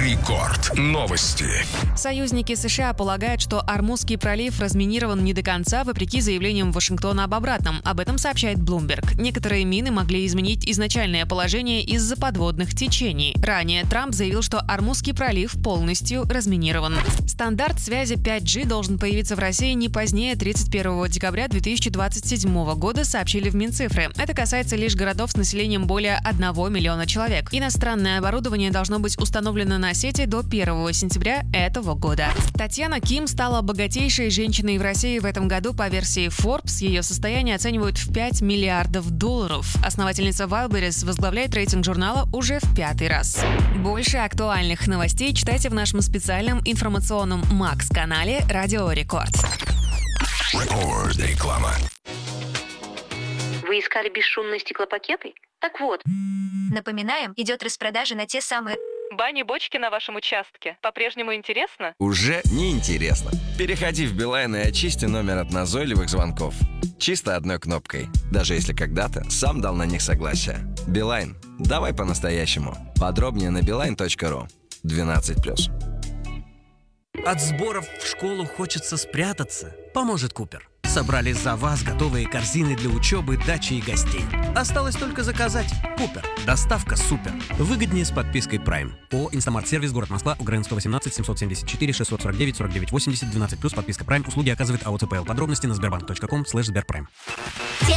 Рекорд. Новости. Союзники США полагают, что Ормузский пролив разминирован не до конца, вопреки заявлениям Вашингтона об обратном. Об этом сообщает Bloomberg. Некоторые мины могли изменить изначальное положение из-за подводных течений. Ранее Трамп заявил, что Ормузский пролив полностью разминирован. Стандарт связи 5G должен появиться в России не позднее 31 декабря 2027 года, сообщили в Минцифры. Это касается лишь городов с населением более 1 миллиона человек. Иностранное оборудование должно быть установлено на сети до 1 сентября этого года. Татьяна Ким стала богатейшей женщиной в России в этом году по версии Forbes. Ее состояние оценивают в $5 миллиардов. Основательница Wildberries возглавляет рейтинг журнала уже в 5-й раз. Больше актуальных новостей читайте в нашем специальном информационном Max-канале «Радио Рекорд». Реклама. Вы искали бесшумные стеклопакеты? Так вот. Напоминаем, идет распродажа на те самые... Бани-бочки на вашем участке. По-прежнему интересно? Уже не интересно. Переходи в Билайн и очисти номер от назойливых звонков. Чисто одной кнопкой. Даже если когда-то сам дал на них согласие. Билайн. Давай по-настоящему. Подробнее на beeline.ru. 12+. От сборов в школу хочется спрятаться. Поможет Купер. Собрали за вас готовые корзины для учебы, дачи и гостей. Осталось только заказать. Купер. Доставка супер. Выгоднее с подпиской Prime. ООО «Инстамарт-сервис», город Москва, УГРН 118 774 649 49 80 12+. Подписка Prime. Услуги оказывает АО ЦПЛ. Подробности на sberbank.com/sberprime.